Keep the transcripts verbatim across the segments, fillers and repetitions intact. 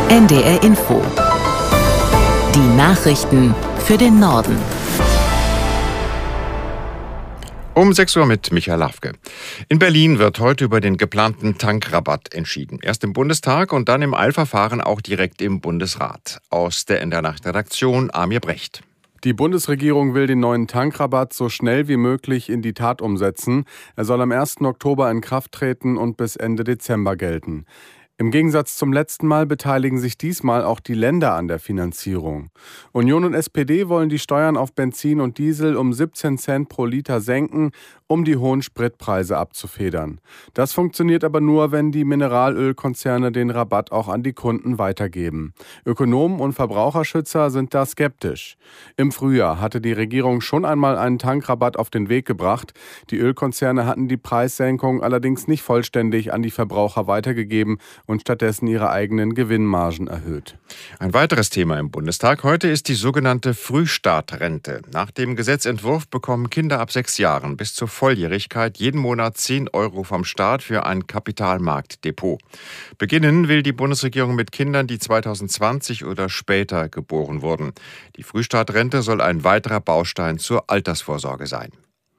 N D R Info. Die Nachrichten für den Norden. Um sechs Uhr mit Michael Lafke. In Berlin wird heute über den geplanten Tankrabatt entschieden. Erst im Bundestag und dann im Eilverfahren auch direkt im Bundesrat. Aus der N D R-Nacht-Redaktion Amir Brecht. Die Bundesregierung will den neuen Tankrabatt so schnell wie möglich in die Tat umsetzen. Er soll am ersten Oktober in Kraft treten und bis Ende Dezember gelten. Im Gegensatz zum letzten Mal beteiligen sich diesmal auch die Länder an der Finanzierung. Union und S P D wollen die Steuern auf Benzin und Diesel um siebzehn Cent pro Liter senken, um die hohen Spritpreise abzufedern. Das funktioniert aber nur, wenn die Mineralölkonzerne den Rabatt auch an die Kunden weitergeben. Ökonomen und Verbraucherschützer sind da skeptisch. Im Frühjahr hatte die Regierung schon einmal einen Tankrabatt auf den Weg gebracht. Die Ölkonzerne hatten die Preissenkung allerdings nicht vollständig an die Verbraucher weitergegeben und stattdessen ihre eigenen Gewinnmargen erhöht. Ein weiteres Thema im Bundestag heute ist die sogenannte Frühstartrente. Nach dem Gesetzentwurf bekommen Kinder ab sechs Jahren bis zur Volljährigkeit jeden Monat zehn Euro vom Staat für ein Kapitalmarktdepot. Beginnen will die Bundesregierung mit Kindern, die zweitausendzwanzig oder später geboren wurden. Die Frühstartrente soll ein weiterer Baustein zur Altersvorsorge sein.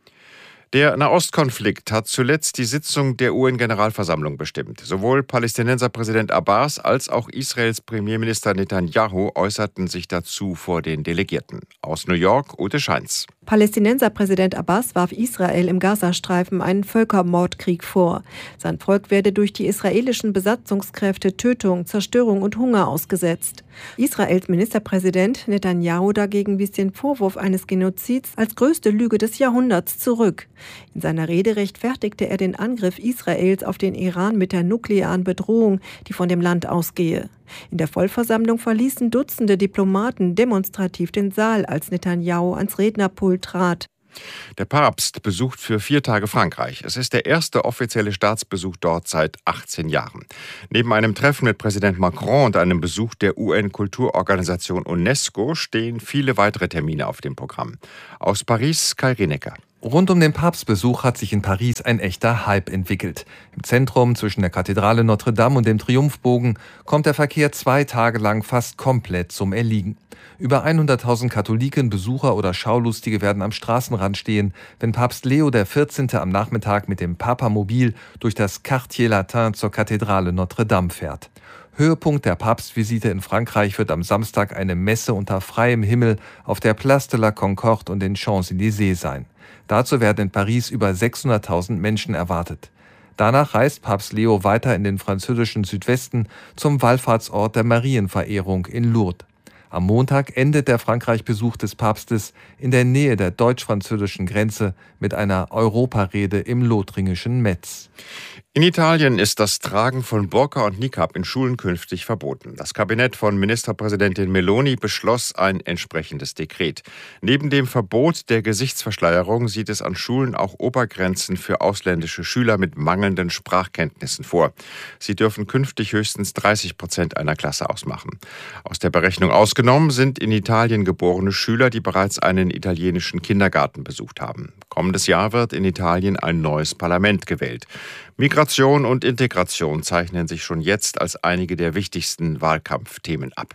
Der Nahostkonflikt hat zuletzt die Sitzung der U N-Generalversammlung bestimmt. Sowohl Palästinenserpräsident Abbas als auch Israels Premierminister Netanyahu äußerten sich dazu vor den Delegierten. Aus New York, Ute Scheins. Palästinenserpräsident Abbas warf Israel im Gazastreifen einen Völkermordkrieg vor. Sein Volk werde durch die israelischen Besatzungskräfte Tötung, Zerstörung und Hunger ausgesetzt. Israels Ministerpräsident Netanyahu dagegen wies den Vorwurf eines Genozids als größte Lüge des Jahrhunderts zurück. In seiner Rede rechtfertigte er den Angriff Israels auf den Iran mit der nuklearen Bedrohung, die von dem Land ausgehe. In der Vollversammlung verließen Dutzende Diplomaten demonstrativ den Saal, als Netanyahu ans Rednerpult trat. Der Papst besucht für vier Tage Frankreich. Es ist der erste offizielle Staatsbesuch dort seit achtzehn Jahren. Neben einem Treffen mit Präsident Macron und einem Besuch der U N-Kulturorganisation UNESCO stehen viele weitere Termine auf dem Programm. Aus Paris, Kai Rinecker. Rund um den Papstbesuch hat sich in Paris ein echter Hype entwickelt. Im Zentrum zwischen der Kathedrale Notre Dame und dem Triumphbogen kommt der Verkehr zwei Tage lang fast komplett zum Erliegen. Über hunderttausend Katholiken, Besucher oder Schaulustige werden am Straßenrand stehen, wenn Papst Leo der vierzehnte am Nachmittag mit dem Papamobil durch das Quartier Latin zur Kathedrale Notre Dame fährt. Höhepunkt der Papstvisite in Frankreich wird am Samstag eine Messe unter freiem Himmel auf der Place de la Concorde und den Champs-Élysées sein. Dazu werden in Paris über sechshunderttausend Menschen erwartet. Danach reist Papst Leo weiter in den französischen Südwesten zum Wallfahrtsort der Marienverehrung in Lourdes. Am Montag endet der Frankreich-Besuch des Papstes in der Nähe der deutsch-französischen Grenze mit einer Europarede im lothringischen Metz. In Italien ist das Tragen von Burka und Niqab in Schulen künftig verboten. Das Kabinett von Ministerpräsidentin Meloni beschloss ein entsprechendes Dekret. Neben dem Verbot der Gesichtsverschleierung sieht es an Schulen auch Obergrenzen für ausländische Schüler mit mangelnden Sprachkenntnissen vor. Sie dürfen künftig höchstens dreißig Prozent einer Klasse ausmachen. Aus der Berechnung ausgenommen sind in Italien geborene Schüler, die bereits einen italienischen Kindergarten besucht haben. Kommendes Jahr wird in Italien ein neues Parlament gewählt. Migration und Integration zeichnen sich schon jetzt als einige der wichtigsten Wahlkampfthemen ab.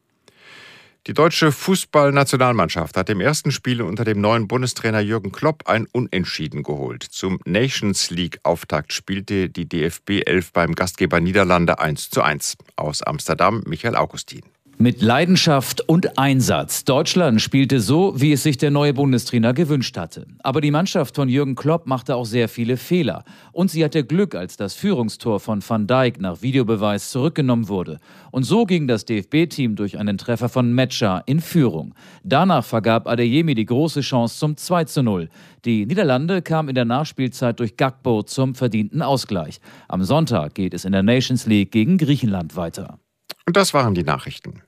Die deutsche Fußballnationalmannschaft hat im ersten Spiel unter dem neuen Bundestrainer Jürgen Klopp ein Unentschieden geholt. Zum Nations League-Auftakt spielte die D F B elf beim Gastgeber Niederlande eins zu eins. Aus Amsterdam Michael Augustin. Mit Leidenschaft und Einsatz. Deutschland spielte so, wie es sich der neue Bundestrainer gewünscht hatte. Aber die Mannschaft von Jürgen Klopp machte auch sehr viele Fehler. Und sie hatte Glück, als das Führungstor von Van Dijk nach Videobeweis zurückgenommen wurde. Und so ging das D F B-Team durch einen Treffer von Metscher in Führung. Danach vergab Adeyemi die große Chance zum zwei zu null. Die Niederlande kamen in der Nachspielzeit durch Gakpo zum verdienten Ausgleich. Am Sonntag geht es in der Nations League gegen Griechenland weiter. Und das waren die Nachrichten.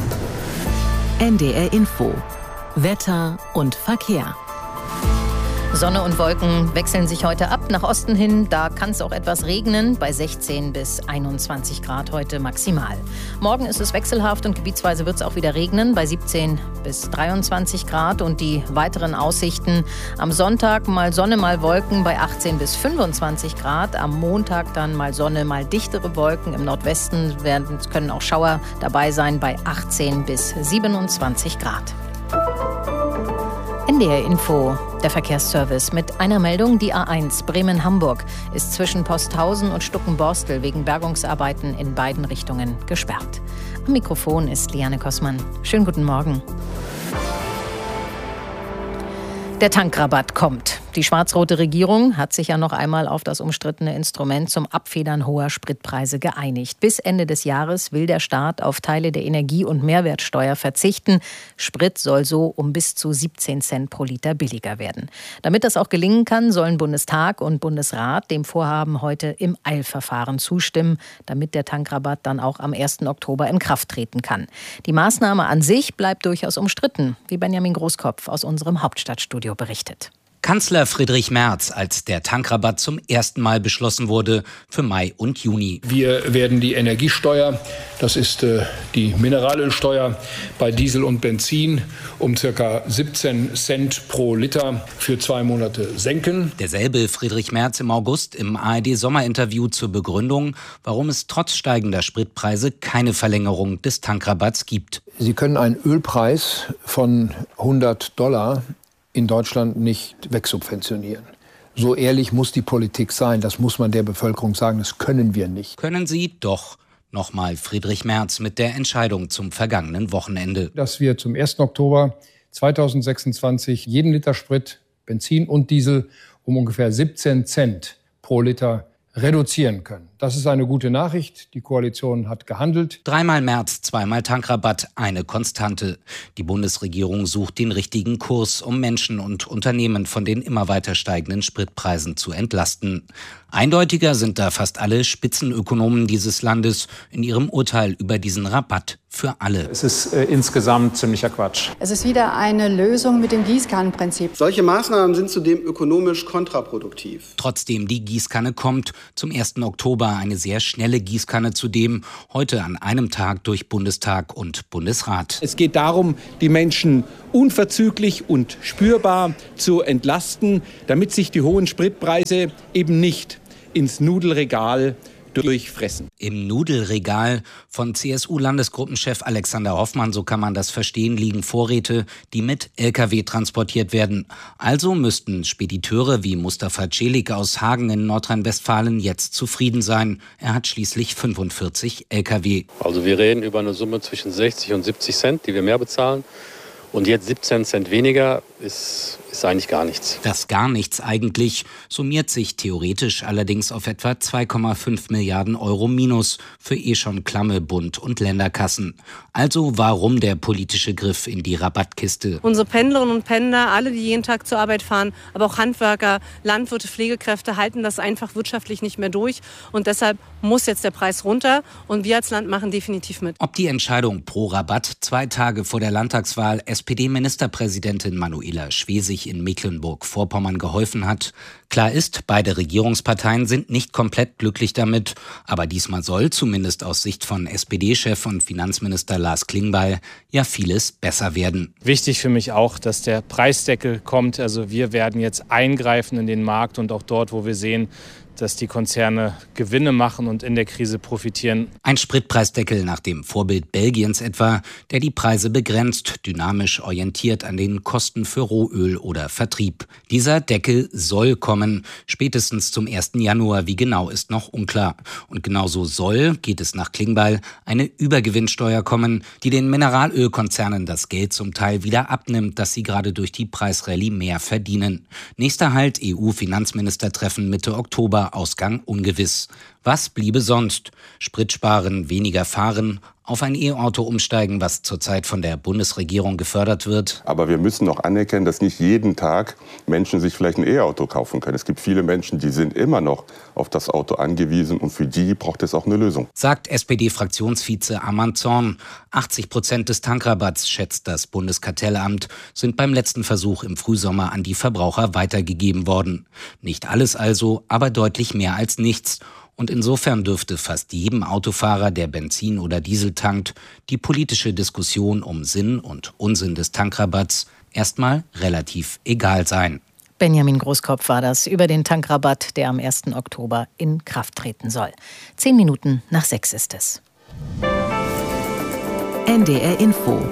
N D R Info. Wetter und Verkehr. Sonne und Wolken wechseln sich heute ab. Nach Osten hin, da kann es auch etwas regnen. Bei sechzehn bis einundzwanzig Grad heute maximal. Morgen ist es wechselhaft und gebietsweise wird es auch wieder regnen. Bei siebzehn bis dreiundzwanzig Grad. Und die weiteren Aussichten: am Sonntag mal Sonne, mal Wolken bei achtzehn bis fünfundzwanzig Grad. Am Montag dann mal Sonne, mal dichtere Wolken. Im Nordwesten werden, können auch Schauer dabei sein bei achtzehn bis siebenundzwanzig Grad. N D R Info, der Verkehrsservice mit einer Meldung. Die A eins Bremen-Hamburg ist zwischen Posthausen und Stuckenborstel wegen Bergungsarbeiten in beiden Richtungen gesperrt. Am Mikrofon ist Liane Kossmann. Schönen guten Morgen. Der Tankrabatt kommt. Die schwarz-rote Regierung hat sich ja noch einmal auf das umstrittene Instrument zum Abfedern hoher Spritpreise geeinigt. Bis Ende des Jahres will der Staat auf Teile der Energie- und Mehrwertsteuer verzichten. Sprit soll so um bis zu siebzehn Cent pro Liter billiger werden. Damit das auch gelingen kann, sollen Bundestag und Bundesrat dem Vorhaben heute im Eilverfahren zustimmen, damit der Tankrabatt dann auch am ersten Oktober in Kraft treten kann. Die Maßnahme an sich bleibt durchaus umstritten, wie Benjamin Großkopf aus unserem Hauptstadtstudio berichtet. Kanzler Friedrich Merz, als der Tankrabatt zum ersten Mal beschlossen wurde für Mai und Juni. Wir werden die Energiesteuer, das ist äh, die Mineralölsteuer bei Diesel und Benzin, um ca. siebzehn Cent pro Liter für zwei Monate senken. Derselbe Friedrich Merz im August im A R D-Sommerinterview zur Begründung, warum es trotz steigender Spritpreise keine Verlängerung des Tankrabatts gibt. Sie können einen Ölpreis von hundert Dollar in Deutschland nicht wegsubventionieren. So ehrlich muss die Politik sein, das muss man der Bevölkerung sagen, das können wir nicht. Können Sie doch. Nochmal Friedrich Merz mit der Entscheidung zum vergangenen Wochenende. Dass wir zum ersten Oktober zweitausendsechsundzwanzig jeden Liter Sprit, Benzin und Diesel um ungefähr siebzehn Cent pro Liter reduzieren können. Das ist eine gute Nachricht. Die Koalition hat gehandelt. Dreimal Merz, zweimal Tankrabatt, eine Konstante. Die Bundesregierung sucht den richtigen Kurs, um Menschen und Unternehmen von den immer weiter steigenden Spritpreisen zu entlasten. Eindeutiger sind da fast alle Spitzenökonomen dieses Landes in ihrem Urteil über diesen Rabatt für alle. Es ist äh, insgesamt ziemlicher Quatsch. Es ist wieder eine Lösung mit dem Gießkannenprinzip. Solche Maßnahmen sind zudem ökonomisch kontraproduktiv. Trotzdem, die Gießkanne kommt. Zum ersten Oktober eine sehr schnelle Gießkanne zudem. Heute an einem Tag durch Bundestag und Bundesrat. Es geht darum, die Menschen unverzüglich und spürbar zu entlasten, damit sich die hohen Spritpreise eben nicht ins Nudelregal durchfressen. Im Nudelregal von C S U-Landesgruppenchef Alexander Hoffmann, so kann man das verstehen, liegen Vorräte, die mit L K W transportiert werden. Also müssten Spediteure wie Mustafa Celik aus Hagen in Nordrhein-Westfalen jetzt zufrieden sein. Er hat schließlich fünfundvierzig L K W. Also wir reden über eine Summe zwischen sechzig und siebzig Cent, die wir mehr bezahlen. Und jetzt siebzehn Cent weniger ist, ist eigentlich gar nichts. Das gar nichts eigentlich summiert sich theoretisch allerdings auf etwa zwei Komma fünf Milliarden Euro Minus für eh schon klamme Bund- und Länderkassen. Also warum der politische Griff in die Rabattkiste? Unsere Pendlerinnen und Pendler, alle, die jeden Tag zur Arbeit fahren, aber auch Handwerker, Landwirte, Pflegekräfte, halten das einfach wirtschaftlich nicht mehr durch. Und deshalb muss jetzt der Preis runter. Und wir als Land machen definitiv mit. Ob die Entscheidung pro Rabatt zwei Tage vor der Landtagswahl S P D-Ministerpräsidentin Manuela Schwesig in Mecklenburg-Vorpommern geholfen hat. Klar ist, beide Regierungsparteien sind nicht komplett glücklich damit. Aber diesmal soll, zumindest aus Sicht von S P D-Chef und Finanzminister Lars Klingbeil, ja vieles besser werden. Wichtig für mich auch, dass der Preisdeckel kommt. Also wir werden jetzt eingreifen in den Markt und auch dort, wo wir sehen, dass die Konzerne Gewinne machen und in der Krise profitieren. Ein Spritpreisdeckel nach dem Vorbild Belgiens etwa, der die Preise begrenzt, dynamisch orientiert an den Kosten für Rohöl oder Vertrieb. Dieser Deckel soll kommen, spätestens zum ersten Januar. Wie genau ist noch unklar. Und genauso soll, geht es nach Klingbeil, eine Übergewinnsteuer kommen, die den Mineralölkonzernen das Geld zum Teil wieder abnimmt, das sie gerade durch die Preisrallye mehr verdienen. Nächster Halt, E U-Finanzministertreffen Mitte Oktober. Ausgang ungewiss. Was bliebe sonst? Sprit sparen, weniger fahren, auf ein E-Auto umsteigen, was zurzeit von der Bundesregierung gefördert wird. Aber wir müssen auch anerkennen, dass nicht jeden Tag Menschen sich vielleicht ein E-Auto kaufen können. Es gibt viele Menschen, die sind immer noch auf das Auto angewiesen und für die braucht es auch eine Lösung. Sagt S P D-Fraktionsvize Arman Zorn. achtzig Prozent des Tankrabatts, schätzt das Bundeskartellamt, sind beim letzten Versuch im Frühsommer an die Verbraucher weitergegeben worden. Nicht alles also, aber deutlich mehr als nichts. Und insofern dürfte fast jedem Autofahrer, der Benzin oder Diesel tankt, die politische Diskussion um Sinn und Unsinn des Tankrabatts erstmal relativ egal sein. Benjamin Großkopf war das über den Tankrabatt, der am ersten Oktober in Kraft treten soll. Zehn Minuten nach sechs ist es. N D R Info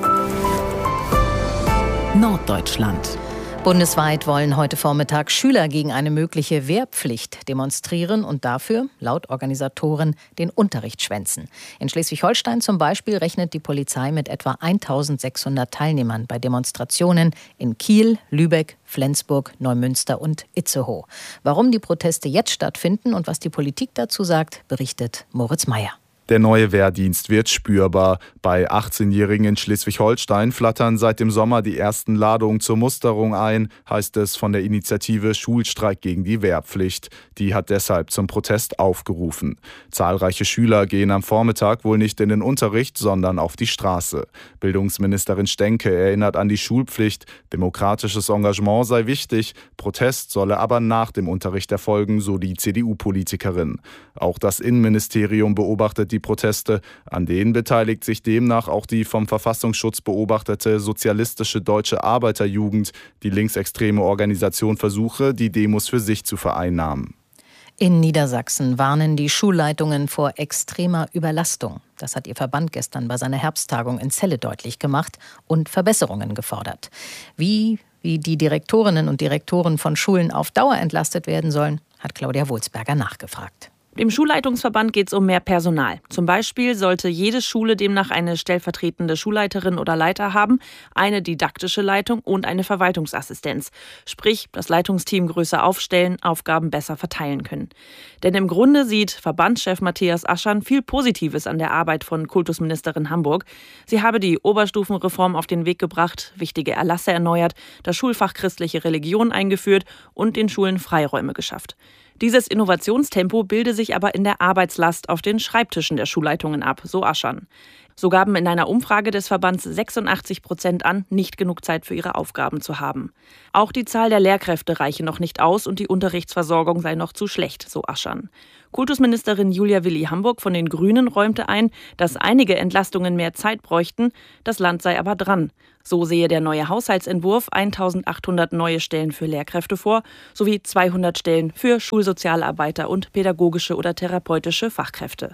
Norddeutschland. Bundesweit wollen heute Vormittag Schüler gegen eine mögliche Wehrpflicht demonstrieren und dafür, laut Organisatoren, den Unterricht schwänzen. In Schleswig-Holstein zum Beispiel rechnet die Polizei mit etwa eintausendsechshundert Teilnehmern bei Demonstrationen in Kiel, Lübeck, Flensburg, Neumünster und Itzehoe. Warum die Proteste jetzt stattfinden und was die Politik dazu sagt, berichtet Moritz Meyer. Der neue Wehrdienst wird spürbar. Bei achtzehnjährigen in Schleswig-Holstein flattern seit dem Sommer die ersten Ladungen zur Musterung ein, heißt es von der Initiative Schulstreik gegen die Wehrpflicht. Die hat deshalb zum Protest aufgerufen. Zahlreiche Schüler gehen am Vormittag wohl nicht in den Unterricht, sondern auf die Straße. Bildungsministerin Stenke erinnert an die Schulpflicht. Demokratisches Engagement sei wichtig, Protest solle aber nach dem Unterricht erfolgen, so die C D U-Politikerin. Auch das Innenministerium beobachtet die Proteste. An denen beteiligt sich demnach auch die vom Verfassungsschutz beobachtete Sozialistische Deutsche Arbeiterjugend. Die linksextreme Organisation versuche, die Demos für sich zu vereinnahmen. In Niedersachsen warnen die Schulleitungen vor extremer Überlastung. Das hat ihr Verband gestern bei seiner Herbsttagung in Celle deutlich gemacht und Verbesserungen gefordert. Wie, wie die Direktorinnen und Direktoren von Schulen auf Dauer entlastet werden sollen, hat Claudia Wohlsberger nachgefragt. Dem Schulleitungsverband geht es um mehr Personal. Zum Beispiel sollte jede Schule demnach eine stellvertretende Schulleiterin oder Leiter haben, eine didaktische Leitung und eine Verwaltungsassistenz. Sprich, das Leitungsteam größer aufstellen, Aufgaben besser verteilen können. Denn im Grunde sieht Verbandschef Matthias Aschern viel Positives an der Arbeit von Kultusministerin Hamburg. Sie habe die Oberstufenreform auf den Weg gebracht, wichtige Erlasse erneuert, das Schulfach christliche Religion eingeführt und den Schulen Freiräume geschafft. Dieses Innovationstempo bilde sich aber in der Arbeitslast auf den Schreibtischen der Schulleitungen ab, so Aschern. So gaben in einer Umfrage des Verbands sechsundachtzig Prozent an, nicht genug Zeit für ihre Aufgaben zu haben. Auch die Zahl der Lehrkräfte reiche noch nicht aus und die Unterrichtsversorgung sei noch zu schlecht, so Aschern. Kultusministerin Julia Willi Hamburg von den Grünen räumte ein, dass einige Entlastungen mehr Zeit bräuchten, das Land sei aber dran. So sehe der neue Haushaltsentwurf eintausendachthundert neue Stellen für Lehrkräfte vor, sowie zweihundert Stellen für Schulsozialarbeiter und pädagogische oder therapeutische Fachkräfte.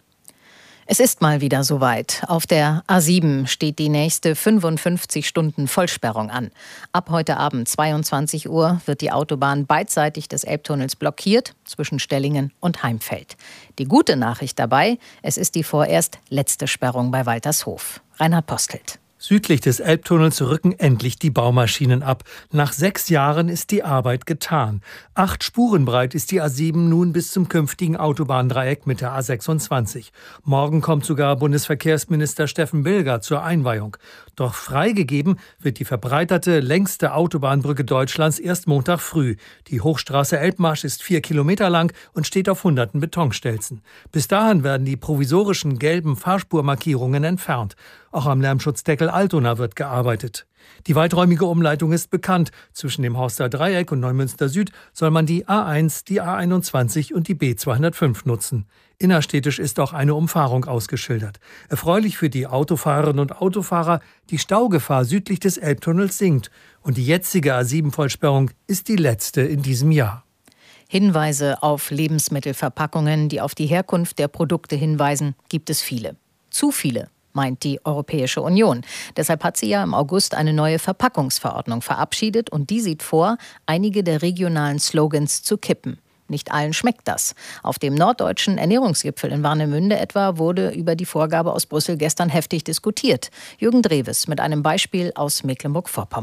Es ist mal wieder soweit. Auf der A sieben steht die nächste fünfundfünfzig Stunden Vollsperrung an. Ab heute Abend zweiundzwanzig Uhr wird die Autobahn beidseitig des Elbtunnels blockiert, zwischen Stellingen und Heimfeld. Die gute Nachricht dabei, es ist die vorerst letzte Sperrung bei Waltershof. Reinhard Postelt. Südlich des Elbtunnels rücken endlich die Baumaschinen ab. Nach sechs Jahren ist die Arbeit getan. Acht Spuren breit ist die A sieben nun bis zum künftigen Autobahndreieck mit der A sechsundzwanzig. Morgen kommt sogar Bundesverkehrsminister Steffen Bilger zur Einweihung. Doch freigegeben wird die verbreiterte, längste Autobahnbrücke Deutschlands erst Montag früh. Die Hochstraße Elbmarsch ist vier Kilometer lang und steht auf hunderten Betonstelzen. Bis dahin werden die provisorischen gelben Fahrspurmarkierungen entfernt. Auch am Lärmschutzdeckel Altona wird gearbeitet. Die weiträumige Umleitung ist bekannt. Zwischen dem Horster Dreieck und Neumünster Süd soll man die A eins, die A einundzwanzig und die B zweihundertfünf nutzen. Innerstädtisch ist auch eine Umfahrung ausgeschildert. Erfreulich für die Autofahrerinnen und Autofahrer, die Staugefahr südlich des Elbtunnels sinkt. Und die jetzige A sieben Vollsperrung ist die letzte in diesem Jahr. Hinweise auf Lebensmittelverpackungen, die auf die Herkunft der Produkte hinweisen, gibt es viele. Zu viele, meint die Europäische Union. Deshalb hat sie ja im August eine neue Verpackungsverordnung verabschiedet und die sieht vor, einige der regionalen Slogans zu kippen. Nicht allen schmeckt das. Auf dem norddeutschen Ernährungsgipfel in Warnemünde etwa wurde über die Vorgabe aus Brüssel gestern heftig diskutiert. Jürgen Dreves mit einem Beispiel aus Mecklenburg-Vorpommern.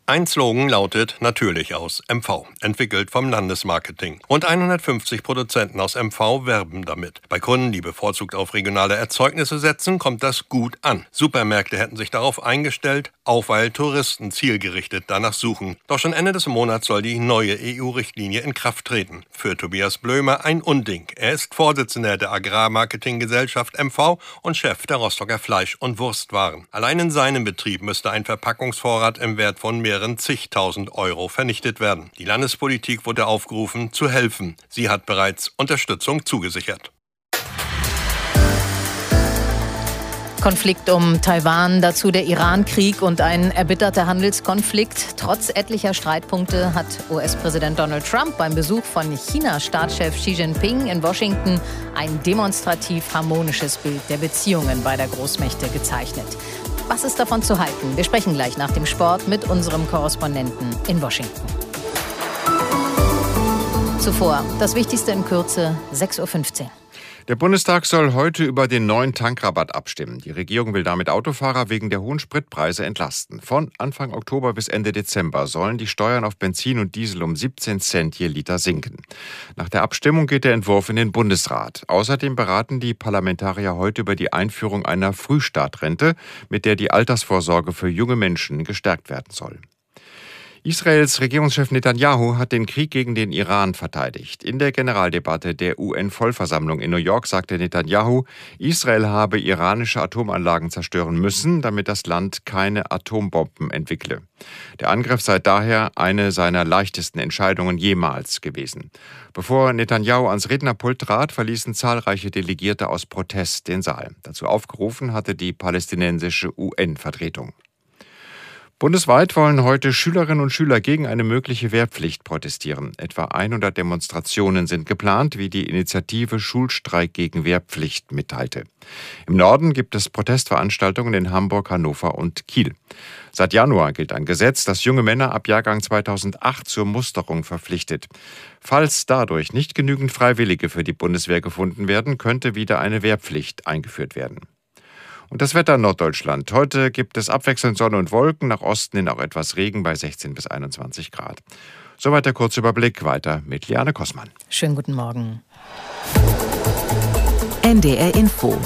Ein Slogan lautet natürlich aus M V, entwickelt vom Landesmarketing. Rund hundertfünfzig Produzenten aus M V werben damit. Bei Kunden, die bevorzugt auf regionale Erzeugnisse setzen, kommt das gut an. Supermärkte hätten sich darauf eingestellt, auch weil Touristen zielgerichtet danach suchen. Doch schon Ende des Monats soll die neue E U-Richtlinie in Kraft treten. Für Tobias Blömer ein Unding. Er ist Vorsitzender der Agrarmarketinggesellschaft M V und Chef der Rostocker Fleisch- und Wurstwaren. Allein in seinem Betrieb müsste ein Verpackungsvorrat im Wert von mehreren zigtausend Euro vernichtet werden. Die Landespolitik wurde aufgerufen, zu helfen. Sie hat bereits Unterstützung zugesichert. Konflikt um Taiwan, dazu der Iran-Krieg und ein erbitterter Handelskonflikt. Trotz etlicher Streitpunkte hat U S-Präsident Donald Trump beim Besuch von China-Staatschef Xi Jinping in Washington ein demonstrativ harmonisches Bild der Beziehungen beider Großmächte gezeichnet. Was ist davon zu halten? Wir sprechen gleich nach dem Sport mit unserem Korrespondenten in Washington. Zuvor das Wichtigste in Kürze, sechs Uhr fünfzehn. Der Bundestag soll heute über den neuen Tankrabatt abstimmen. Die Regierung will damit Autofahrer wegen der hohen Spritpreise entlasten. Von Anfang Oktober bis Ende Dezember sollen die Steuern auf Benzin und Diesel um siebzehn Cent je Liter sinken. Nach der Abstimmung geht der Entwurf in den Bundesrat. Außerdem beraten die Parlamentarier heute über die Einführung einer Frühstartrente, mit der die Altersvorsorge für junge Menschen gestärkt werden soll. Israels Regierungschef Netanyahu hat den Krieg gegen den Iran verteidigt. In der Generaldebatte der U N-Vollversammlung in New York sagte Netanyahu, Israel habe iranische Atomanlagen zerstören müssen, damit das Land keine Atombomben entwickle. Der Angriff sei daher eine seiner leichtesten Entscheidungen jemals gewesen. Bevor Netanyahu ans Rednerpult trat, verließen zahlreiche Delegierte aus Protest den Saal. Dazu aufgerufen hatte die palästinensische U N-Vertretung. Bundesweit wollen heute Schülerinnen und Schüler gegen eine mögliche Wehrpflicht protestieren. Etwa hundert Demonstrationen sind geplant, wie die Initiative Schulstreik gegen Wehrpflicht mitteilte. Im Norden gibt es Protestveranstaltungen in Hamburg, Hannover und Kiel. Seit Januar gilt ein Gesetz, das junge Männer ab Jahrgang zweitausendacht zur Musterung verpflichtet. Falls dadurch nicht genügend Freiwillige für die Bundeswehr gefunden werden, könnte wieder eine Wehrpflicht eingeführt werden. Und das Wetter in Norddeutschland. Heute gibt es abwechselnd Sonne und Wolken, nach Osten hin auch etwas Regen bei sechzehn bis einundzwanzig Grad. Soweit der Kurzüberblick, weiter mit Liane Kossmann. Schönen guten Morgen. N D R Info.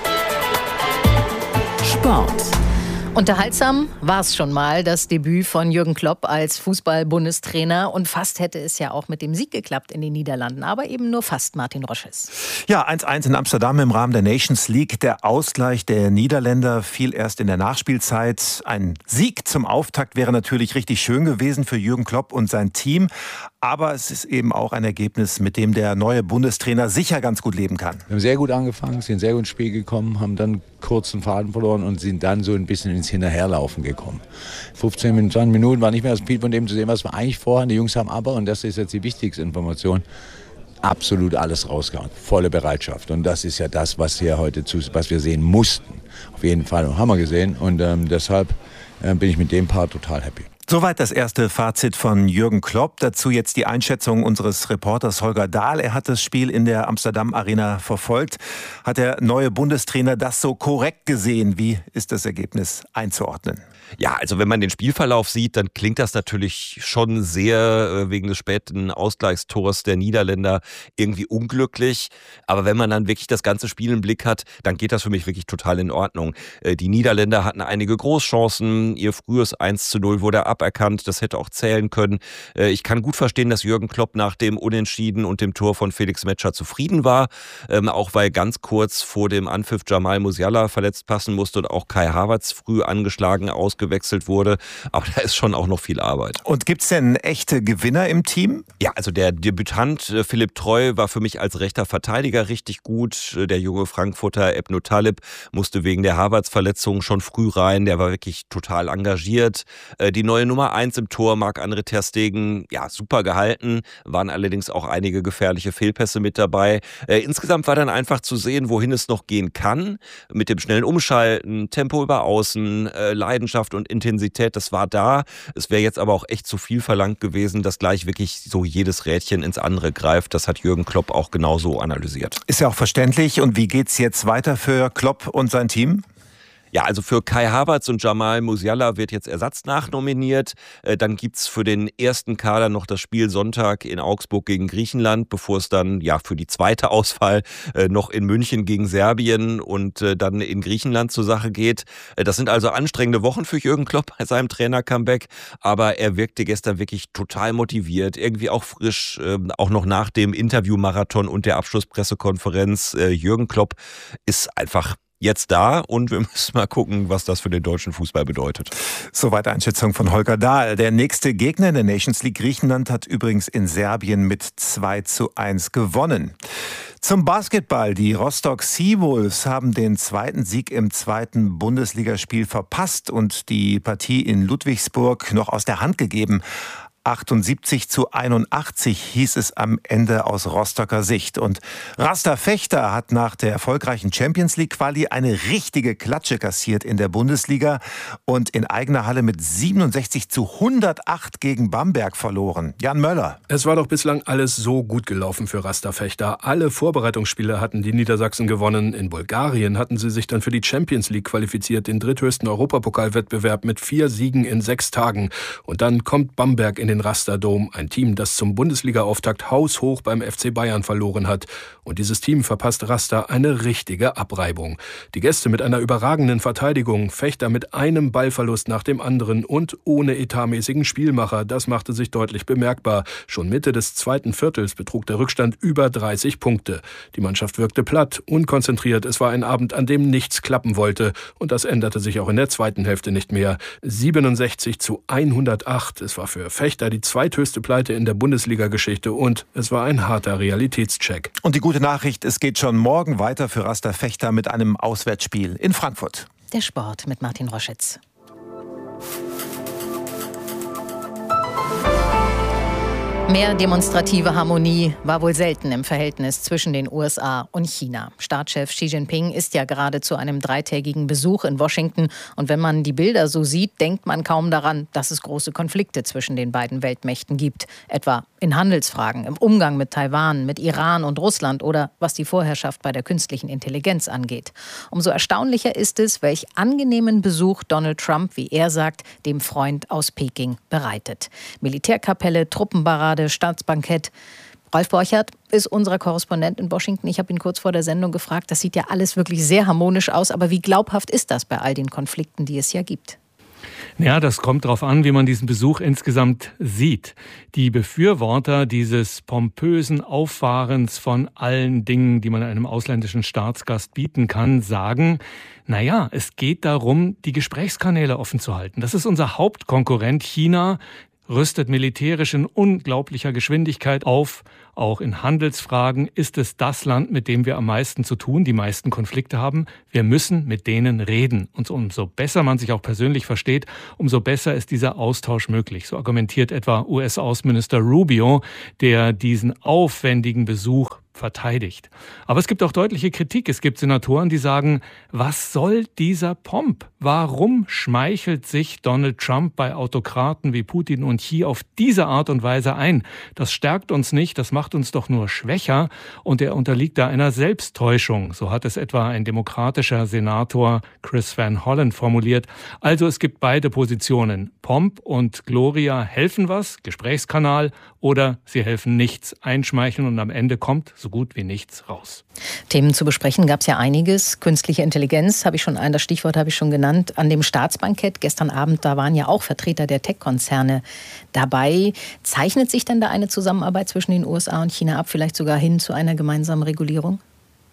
Sport. Unterhaltsam war es schon mal, das Debüt von Jürgen Klopp als Fußball-Bundestrainer. Und fast hätte es ja auch mit dem Sieg geklappt in den Niederlanden. Aber eben nur fast, Martin Rosches. Ja, eins eins in Amsterdam im Rahmen der Nations League. Der Ausgleich der Niederländer fiel erst in der Nachspielzeit. Ein Sieg zum Auftakt wäre natürlich richtig schön gewesen für Jürgen Klopp und sein Team. Aber es ist eben auch ein Ergebnis, mit dem der neue Bundestrainer sicher ganz gut leben kann. Wir haben sehr gut angefangen, sind sehr gut ins Spiel gekommen, haben dann kurz den Faden verloren und sind dann so ein bisschen ins Hinterherlaufen gekommen. fünfzehn Minuten, zwanzig Minuten war nicht mehr das Spiel von dem zu sehen, was wir eigentlich vorhaben. Die Jungs haben aber, und das ist jetzt die wichtigste Information, absolut alles rausgehauen. Volle Bereitschaft. Und das ist ja das, was wir heute zu, was wir sehen mussten. Auf jeden Fall haben wir gesehen. Und ähm, deshalb äh, bin ich mit dem Part total happy. Soweit das erste Fazit von Jürgen Klopp. Dazu jetzt die Einschätzung unseres Reporters Holger Dahl. Er hat das Spiel in der Amsterdam Arena verfolgt. Hat der neue Bundestrainer das so korrekt gesehen? Wie ist das Ergebnis einzuordnen? Ja, also wenn man den Spielverlauf sieht, dann klingt das natürlich schon sehr äh, wegen des späten Ausgleichstors der Niederländer irgendwie unglücklich. Aber wenn man dann wirklich das ganze Spiel im Blick hat, dann geht das für mich wirklich total in Ordnung. Äh, die Niederländer hatten einige Großchancen. Ihr frühes eins zu null wurde aberkannt. Das hätte auch zählen können. Äh, ich kann gut verstehen, dass Jürgen Klopp nach dem Unentschieden und dem Tor von Felix Metscher zufrieden war. Ähm, auch weil ganz kurz vor dem Anpfiff Jamal Musiala verletzt passen musste und auch Kai Havertz früh angeschlagen aus gewechselt wurde, aber da ist schon auch noch viel Arbeit. Und gibt es denn echte Gewinner im Team? Ja, also der Debütant äh, Philipp Treu war für mich als rechter Verteidiger richtig gut. Der junge Frankfurter Ebno Talib musste wegen der Havertz-Verletzung schon früh rein. Der war wirklich total engagiert. Äh, die neue Nummer eins im Tor, Marc-André ter Stegen, ja, super gehalten. Waren allerdings auch einige gefährliche Fehlpässe mit dabei. Äh, insgesamt war dann einfach zu sehen, wohin es noch gehen kann. Mit dem schnellen Umschalten, Tempo über Außen, äh, Leidenschaft und Intensität, das war da. Es wäre jetzt aber auch echt zu viel verlangt gewesen, dass gleich wirklich so jedes Rädchen ins andere greift. Das hat Jürgen Klopp auch genauso analysiert. Ist ja auch verständlich. Und wie geht's jetzt weiter für Klopp und sein Team? Ja, also für Kai Havertz und Jamal Musiala wird jetzt Ersatz nachnominiert. Dann gibt's für den ersten Kader noch das Spiel Sonntag in Augsburg gegen Griechenland, bevor es dann ja für die zweite Auswahl noch in München gegen Serbien und dann in Griechenland zur Sache geht. Das sind also anstrengende Wochen für Jürgen Klopp bei seinem Trainer-Comeback, aber er wirkte gestern wirklich total motiviert, irgendwie auch frisch, auch noch nach dem Interviewmarathon und der Abschlusspressekonferenz. Jürgen Klopp ist einfach jetzt da und wir müssen mal gucken, was das für den deutschen Fußball bedeutet. Soweit Einschätzung von Holger Dahl. Der nächste Gegner in der Nations League Griechenland hat übrigens in Serbien mit zwei zu eins gewonnen. Zum Basketball. Die Rostock Seawolves haben den zweiten Sieg im zweiten Bundesligaspiel verpasst und die Partie in Ludwigsburg noch aus der Hand gegeben. achtundsiebzig zu einundachtzig hieß es am Ende aus Rostocker Sicht. Und Rasta Fechter hat nach der erfolgreichen Champions League Quali eine richtige Klatsche kassiert in der Bundesliga und in eigener Halle mit siebenundsechzig zu hundertacht gegen Bamberg verloren. Jan Möller. Es war doch bislang alles so gut gelaufen für Rasta Fechter. Alle Vorbereitungsspiele hatten die Niedersachsen gewonnen. In Bulgarien hatten sie sich dann für die Champions League qualifiziert, den dritthöchsten Europapokalwettbewerb mit vier Siegen in sechs Tagen. Und dann kommt Bamberg in den Rasterdom, ein Team, das zum Bundesliga-Auftakt haushoch beim F C Bayern verloren hat. Und dieses Team verpasst Raster eine richtige Abreibung. Die Gäste mit einer überragenden Verteidigung, Fechter mit einem Ballverlust nach dem anderen und ohne etatmäßigen Spielmacher, das machte sich deutlich bemerkbar. Schon Mitte des zweiten Viertels betrug der Rückstand über dreißig Punkte. Die Mannschaft wirkte platt, unkonzentriert. Es war ein Abend, an dem nichts klappen wollte. Und das änderte sich auch in der zweiten Hälfte nicht mehr. siebenundsechzig zu hundertacht. Es war für Fechter die zweithöchste Pleite in der Bundesliga-Geschichte und es war ein harter Realitätscheck. Und die gute Nachricht, es geht schon morgen weiter für Rasta Fechter mit einem Auswärtsspiel in Frankfurt. Der Sport mit Martin Roschitz. Mehr demonstrative Harmonie war wohl selten im Verhältnis zwischen den U S A und China. Staatschef Xi Jinping ist ja gerade zu einem dreitägigen Besuch in Washington. Und wenn man die Bilder so sieht, denkt man kaum daran, dass es große Konflikte zwischen den beiden Weltmächten gibt. Etwa in Handelsfragen, im Umgang mit Taiwan, mit Iran und Russland oder was die Vorherrschaft bei der künstlichen Intelligenz angeht. Umso erstaunlicher ist es, welch angenehmen Besuch Donald Trump, wie er sagt, dem Freund aus Peking bereitet. Militärkapelle, Truppenparade, Staatsbankett. Ralf Borchert ist unser Korrespondent in Washington. Ich habe ihn kurz vor der Sendung gefragt. Das sieht ja alles wirklich sehr harmonisch aus. Aber wie glaubhaft ist das bei all den Konflikten, die es ja gibt? Ja, das kommt darauf an, wie man diesen Besuch insgesamt sieht. Die Befürworter dieses pompösen Auffahrens von allen Dingen, die man einem ausländischen Staatsgast bieten kann, sagen, naja, es geht darum, die Gesprächskanäle offen zu halten. Das ist unser Hauptkonkurrent China, rüstet militärisch in unglaublicher Geschwindigkeit auf. Auch in Handelsfragen ist es das Land, mit dem wir am meisten zu tun, die meisten Konflikte haben. Wir müssen mit denen reden. Und umso besser man sich auch persönlich versteht, umso besser ist dieser Austausch möglich. So argumentiert etwa U S-Außenminister Rubio, der diesen aufwendigen Besuch verteidigt. Aber es gibt auch deutliche Kritik. Es gibt Senatoren, die sagen, was soll dieser Pomp? Warum schmeichelt sich Donald Trump bei Autokraten wie Putin und Xi auf diese Art und Weise ein? Das stärkt uns nicht, das macht uns doch nur schwächer und er unterliegt da einer Selbsttäuschung. So hat es etwa ein demokratischer Senator Chris Van Hollen formuliert. Also es gibt beide Positionen. Pomp und Gloria helfen was, Gesprächskanal, oder sie helfen nichts, einschmeicheln und am Ende kommt so gut wie nichts raus. Themen zu besprechen gab es ja einiges. Künstliche Intelligenz habe ich schon ein, das Stichwort habe ich schon genannt. An dem Staatsbankett gestern Abend, da waren ja auch Vertreter der Tech-Konzerne dabei. Zeichnet sich denn da eine Zusammenarbeit zwischen den U S A und China ab, vielleicht sogar hin zu einer gemeinsamen Regulierung?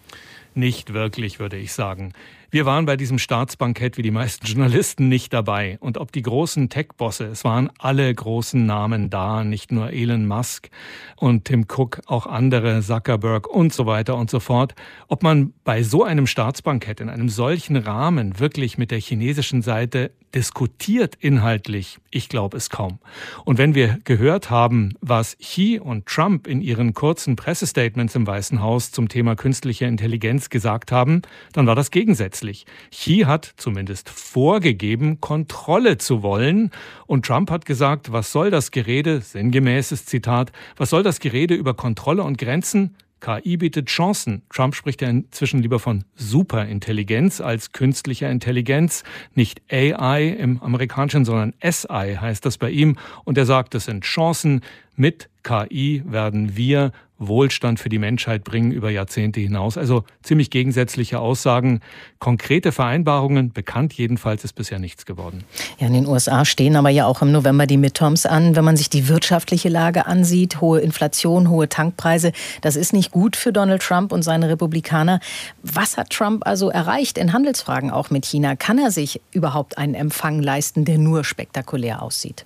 Nicht wirklich, würde ich sagen. Wir waren bei diesem Staatsbankett wie die meisten Journalisten nicht dabei. Und ob die großen Tech-Bosse, es waren alle großen Namen da, nicht nur Elon Musk und Tim Cook, auch andere, Zuckerberg und so weiter und so fort. Ob man bei so einem Staatsbankett in einem solchen Rahmen wirklich mit der chinesischen Seite diskutiert inhaltlich, ich glaube es kaum. Und wenn wir gehört haben, was Xi und Trump in ihren kurzen Pressestatements im Weißen Haus zum Thema künstliche Intelligenz gesagt haben, dann war das gegensätzlich. Xi hat zumindest vorgegeben, Kontrolle zu wollen. Und Trump hat gesagt, was soll das Gerede, sinngemäßes Zitat, was soll das Gerede über Kontrolle und Grenzen? K I bietet Chancen. Trump spricht ja inzwischen lieber von Superintelligenz als künstlicher Intelligenz. Nicht A I im Amerikanischen, sondern S I heißt das bei ihm. Und er sagt, das sind Chancen. Mit K I werden wir Wohlstand für die Menschheit bringen über Jahrzehnte hinaus. Also ziemlich gegensätzliche Aussagen. Konkrete Vereinbarungen, bekannt jedenfalls, ist bisher nichts geworden. Ja, in den U S A stehen aber ja auch im November die Midterms an. Wenn man sich die wirtschaftliche Lage ansieht, hohe Inflation, hohe Tankpreise, das ist nicht gut für Donald Trump und seine Republikaner. Was hat Trump also erreicht in Handelsfragen auch mit China? Kann er sich überhaupt einen Empfang leisten, der nur spektakulär aussieht?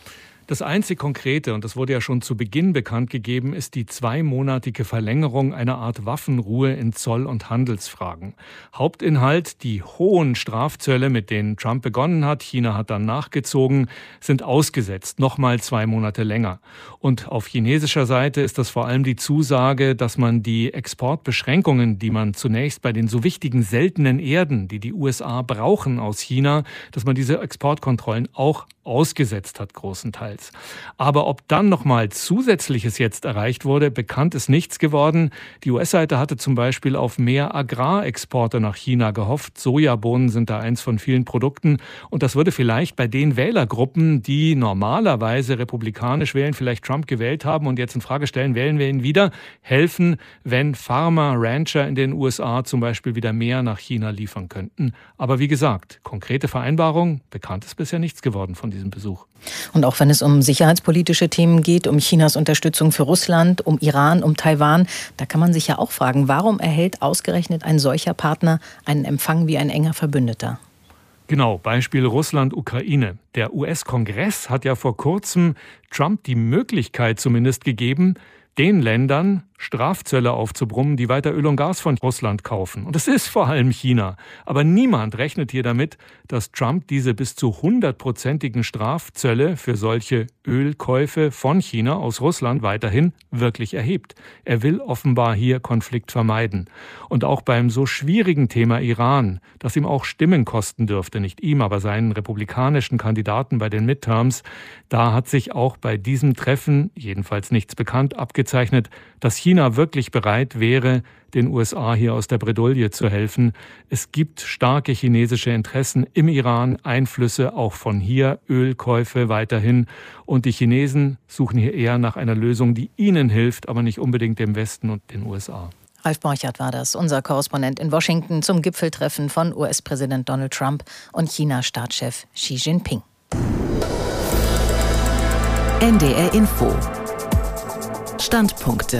Das einzig Konkrete, und das wurde ja schon zu Beginn bekannt gegeben, ist die zweimonatige Verlängerung einer Art Waffenruhe in Zoll- und Handelsfragen. Hauptinhalt, die hohen Strafzölle, mit denen Trump begonnen hat, China hat dann nachgezogen, sind ausgesetzt, nochmal zwei Monate länger. Und auf chinesischer Seite ist das vor allem die Zusage, dass man die Exportbeschränkungen, die man zunächst bei den so wichtigen seltenen Erden, die die U S A brauchen aus China, dass man diese Exportkontrollen auch ausgesetzt hat, großenteils. Aber ob dann nochmal Zusätzliches jetzt erreicht wurde, bekannt ist nichts geworden. Die U S-Seite hatte zum Beispiel auf mehr Agrarexporte nach China gehofft. Sojabohnen sind da eins von vielen Produkten. Und das würde vielleicht bei den Wählergruppen, die normalerweise republikanisch wählen, vielleicht Trump gewählt haben und jetzt in Frage stellen, wählen wir ihn wieder, helfen, wenn Farmer, Rancher in den U S A zum Beispiel wieder mehr nach China liefern könnten. Aber wie gesagt, konkrete Vereinbarung, bekannt ist bisher nichts geworden von diesem Besuch. Und auch wenn es um sicherheitspolitische Themen geht, um Chinas Unterstützung für Russland, um Iran, um Taiwan, da kann man sich ja auch fragen, warum erhält ausgerechnet ein solcher Partner einen Empfang wie ein enger Verbündeter? Genau, Beispiel Russland, Ukraine. Der U S-Kongress hat ja vor kurzem Trump die Möglichkeit zumindest gegeben, den Ländern Strafzölle aufzubrummen, die weiter Öl und Gas von Russland kaufen. Und es ist vor allem China. Aber niemand rechnet hier damit, dass Trump diese bis zu hundertprozentigen Strafzölle für solche Ölkäufe von China aus Russland weiterhin wirklich erhebt. Er will offenbar hier Konflikt vermeiden. Und auch beim so schwierigen Thema Iran, das ihm auch Stimmen kosten dürfte, nicht ihm, aber seinen republikanischen Kandidaten bei den Midterms, da hat sich auch bei diesem Treffen, jedenfalls nichts bekannt, abgezeichnet, dass China wirklich bereit wäre, den U S A hier aus der Bredouille zu helfen. Es gibt starke chinesische Interessen im Iran, Einflüsse auch von hier, Ölkäufe weiterhin. Und die Chinesen suchen hier eher nach einer Lösung, die ihnen hilft, aber nicht unbedingt dem Westen und den U S A. Ralf Borchardt war das, unser Korrespondent in Washington zum Gipfeltreffen von U S-Präsident Donald Trump und China-Staatschef Xi Jinping. N D R Info. Standpunkte.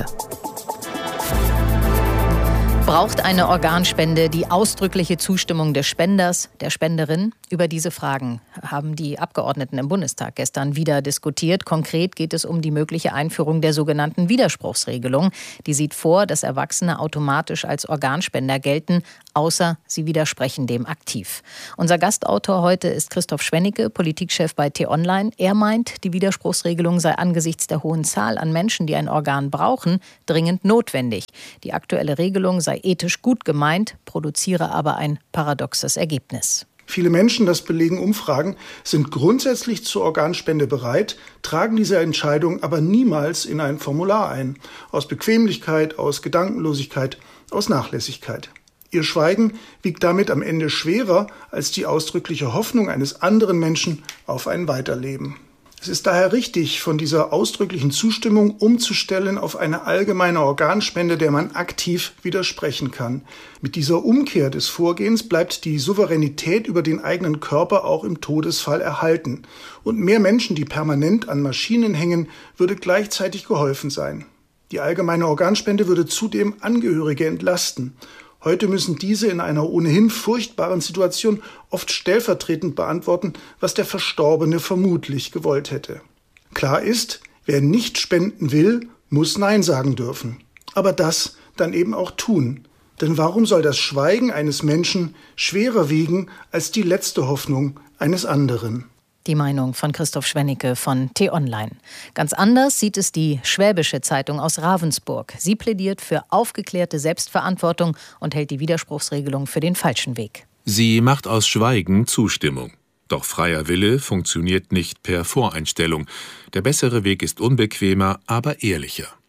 Braucht eine Organspende die ausdrückliche Zustimmung des Spenders, der Spenderin? Über diese Fragen haben die Abgeordneten im Bundestag gestern wieder diskutiert. Konkret geht es um die mögliche Einführung der sogenannten Widerspruchsregelung. Die sieht vor, dass Erwachsene automatisch als Organspender gelten, außer sie widersprechen dem aktiv. Unser Gastautor heute ist Christoph Schwennecke, Politikchef bei T-Online. Er meint, die Widerspruchsregelung sei angesichts der hohen Zahl an Menschen, die ein Organ brauchen, dringend notwendig. Die aktuelle Regelung sei ethisch gut gemeint, produziere aber ein paradoxes Ergebnis. Viele Menschen, das belegen Umfragen, sind grundsätzlich zur Organspende bereit, tragen diese Entscheidung aber niemals in ein Formular ein. Aus Bequemlichkeit, aus Gedankenlosigkeit, aus Nachlässigkeit. Ihr Schweigen wiegt damit am Ende schwerer als die ausdrückliche Hoffnung eines anderen Menschen auf ein Weiterleben. Es ist daher richtig, von dieser ausdrücklichen Zustimmung umzustellen auf eine allgemeine Organspende, der man aktiv widersprechen kann. Mit dieser Umkehr des Vorgehens bleibt die Souveränität über den eigenen Körper auch im Todesfall erhalten. Und mehr Menschen, die permanent an Maschinen hängen, würde gleichzeitig geholfen sein. Die allgemeine Organspende würde zudem Angehörige entlasten. Heute müssen diese in einer ohnehin furchtbaren Situation oft stellvertretend beantworten, was der Verstorbene vermutlich gewollt hätte. Klar ist, wer nicht spenden will, muss Nein sagen dürfen. Aber das dann eben auch tun. Denn warum soll das Schweigen eines Menschen schwerer wiegen als die letzte Hoffnung eines anderen? Die Meinung von Christoph Schwennecke von T-Online. Ganz anders sieht es die Schwäbische Zeitung aus Ravensburg. Sie plädiert für aufgeklärte Selbstverantwortung und hält die Widerspruchsregelung für den falschen Weg. Sie macht aus Schweigen Zustimmung. Doch freier Wille funktioniert nicht per Voreinstellung. Der bessere Weg ist unbequemer, aber ehrlicher.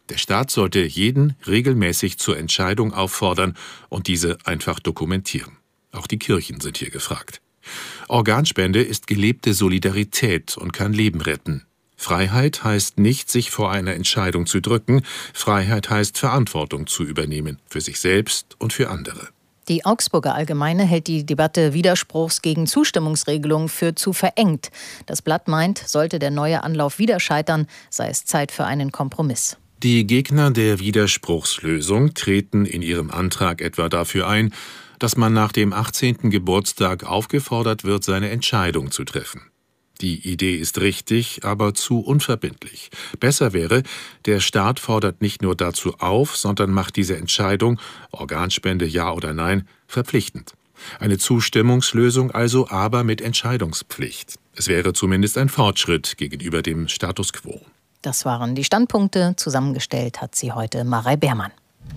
Der Staat sollte jeden regelmäßig zur Entscheidung auffordern und diese einfach dokumentieren. Auch die Kirchen sind hier gefragt. Organspende ist gelebte Solidarität und kann Leben retten. Freiheit heißt nicht, sich vor einer Entscheidung zu drücken. Freiheit heißt, Verantwortung zu übernehmen, für sich selbst und für andere. Die Augsburger Allgemeine hält die Debatte Widerspruchs gegen Zustimmungsregelungen für zu verengt. Das Blatt meint, sollte der neue Anlauf wieder scheitern, sei es Zeit für einen Kompromiss. Die Gegner der Widerspruchslösung treten in ihrem Antrag etwa dafür ein, dass man nach dem achtzehnten Geburtstag aufgefordert wird, seine Entscheidung zu treffen. Die Idee ist richtig, aber zu unverbindlich. Besser wäre, der Staat fordert nicht nur dazu auf, sondern macht diese Entscheidung, Organspende ja oder nein, verpflichtend. Eine Zustimmungslösung also, aber mit Entscheidungspflicht. Es wäre zumindest ein Fortschritt gegenüber dem Status quo. Das waren die Standpunkte. Zusammengestellt hat sie heute Marei Beermann.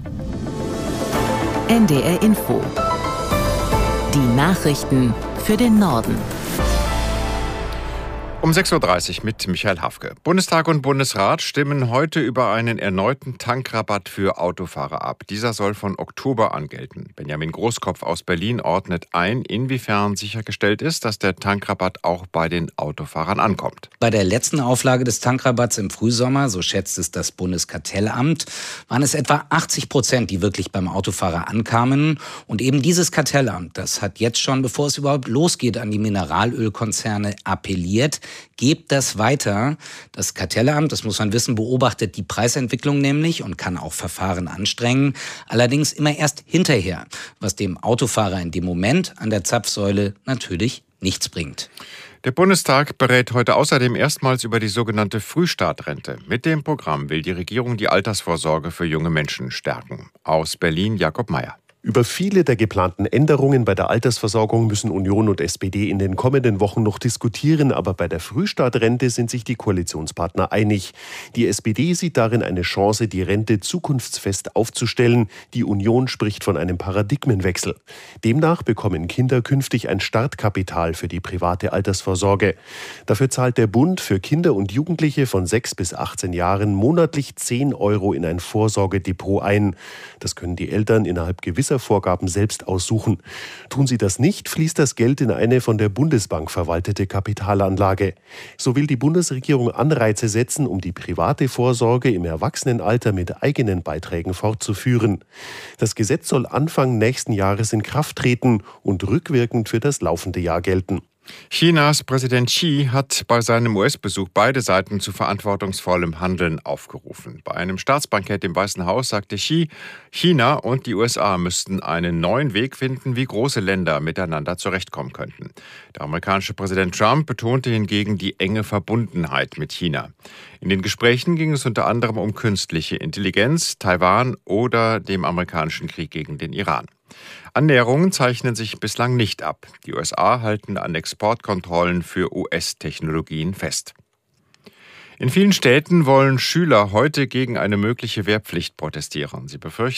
N D R Info. Die Nachrichten für den Norden. Um sechs Uhr dreißig mit Michael Hafke. Bundestag und Bundesrat stimmen heute über einen erneuten Tankrabatt für Autofahrer ab. Dieser soll von Oktober an gelten. Benjamin Großkopf aus Berlin ordnet ein, inwiefern sichergestellt ist, dass der Tankrabatt auch bei den Autofahrern ankommt. Bei der letzten Auflage des Tankrabatts im Frühsommer, so schätzt es das Bundeskartellamt, waren es etwa achtzig Prozent, die wirklich beim Autofahrer ankamen. Und eben dieses Kartellamt, das hat jetzt schon, bevor es überhaupt losgeht, an die Mineralölkonzerne appelliert. Gebt das weiter. Das Kartellamt, das muss man wissen, beobachtet die Preisentwicklung nämlich und kann auch Verfahren anstrengen. Allerdings immer erst hinterher, was dem Autofahrer in dem Moment an der Zapfsäule natürlich nichts bringt. Der Bundestag berät heute außerdem erstmals über die sogenannte Frühstartrente. Mit dem Programm will die Regierung die Altersvorsorge für junge Menschen stärken. Aus Berlin Jakob Mayer. Über viele der geplanten Änderungen bei der Altersversorgung müssen Union und S P D in den kommenden Wochen noch diskutieren, aber bei der Frühstartrente sind sich die Koalitionspartner einig. Die S P D sieht darin eine Chance, die Rente zukunftsfest aufzustellen. Die Union spricht von einem Paradigmenwechsel. Demnach bekommen Kinder künftig ein Startkapital für die private Altersvorsorge. Dafür zahlt der Bund für Kinder und Jugendliche von sechs bis achtzehn Jahren monatlich zehn Euro in ein Vorsorgedepot ein. Das können die Eltern innerhalb gewisser Vorgaben selbst aussuchen. Tun sie das nicht, fließt das Geld in eine von der Bundesbank verwaltete Kapitalanlage. So will die Bundesregierung Anreize setzen, um die private Vorsorge im Erwachsenenalter mit eigenen Beiträgen fortzuführen. Das Gesetz soll Anfang nächsten Jahres in Kraft treten und rückwirkend für das laufende Jahr gelten. Chinas Präsident Xi hat bei seinem U S-Besuch beide Seiten zu verantwortungsvollem Handeln aufgerufen. Bei einem Staatsbankett im Weißen Haus sagte Xi, China und die U S A müssten einen neuen Weg finden, wie große Länder miteinander zurechtkommen könnten. Der amerikanische Präsident Trump betonte hingegen die enge Verbundenheit mit China. In den Gesprächen ging es unter anderem um künstliche Intelligenz, Taiwan oder dem amerikanischen Krieg gegen den Iran. Annäherungen zeichnen sich bislang nicht ab. Die U S A halten an Exportkontrollen für U S-Technologien fest. In vielen Städten wollen Schüler heute gegen eine mögliche Wehrpflicht protestieren. Sie befürchten,